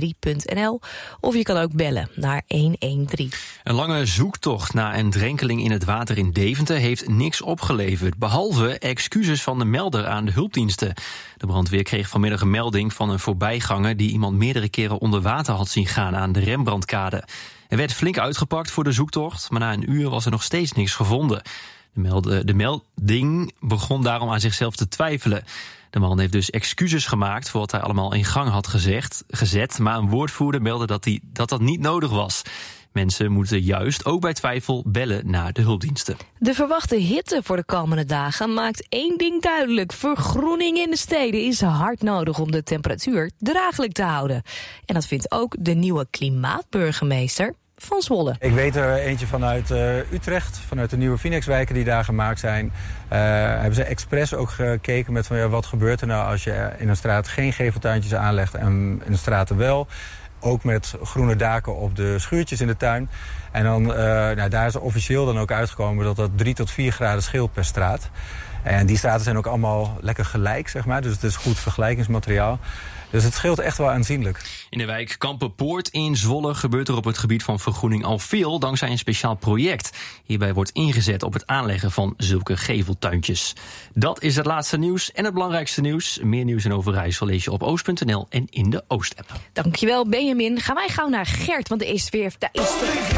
113.nl of je kan ook bellen naar 113. Een lange zoektocht na een drenkeling in het water in Deventer heeft niks opgeleverd, behalve excuses van de melder aan de hulpdiensten. De brandweer kreeg vanmiddag een melding van een voorbijganger die iemand meerdere keren onder water had zien gaan aan de Rembrandtkade. Er werd flink uitgepakt voor de zoektocht, maar na een uur was er nog steeds niks gevonden. De melding begon daarom aan zichzelf te twijfelen. De man heeft dus excuses gemaakt voor wat hij allemaal in gang had gezet, maar een woordvoerder meldde dat niet nodig was. Mensen moeten juist, ook bij twijfel, bellen naar de hulpdiensten. De verwachte hitte voor de komende dagen maakt één ding duidelijk. Vergroening in de steden is hard nodig om de temperatuur draaglijk te houden. En dat vindt ook de nieuwe klimaatburgemeester van Zwolle. Ik weet er eentje vanuit Utrecht, vanuit de nieuwe Phoenixwijken die daar gemaakt zijn. Hebben ze expres ook gekeken met van, wat gebeurt er nou als je in een straat geen geveltuintjes aanlegt en in de straten wel. Ook met groene daken op de schuurtjes in de tuin. En dan, daar is officieel dan ook uitgekomen dat 3 tot 4 graden scheelt per straat. En die straten zijn ook allemaal lekker gelijk, zeg maar. Dus het is goed vergelijkingsmateriaal. Dus het scheelt echt wel aanzienlijk. In de wijk Kampenpoort in Zwolle gebeurt er op het gebied van vergroening al veel dankzij een speciaal project. Hierbij wordt ingezet op het aanleggen van zulke geveltuintjes. Dat is het laatste nieuws en het belangrijkste nieuws. Meer nieuws en Overijssel lees je op oost.nl en in de Oost-app. Dankjewel, Benjamin. Gaan wij gauw naar Gert, want er is weer...